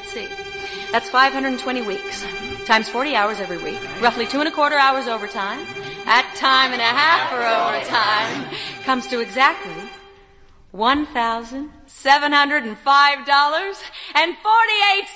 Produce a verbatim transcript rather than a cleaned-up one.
Let's see. That's five hundred twenty weeks. Times forty hours every week. Roughly two and a quarter hours overtime. At time and a half for overtime. Comes to exactly one thousand seven hundred five dollars and forty-eight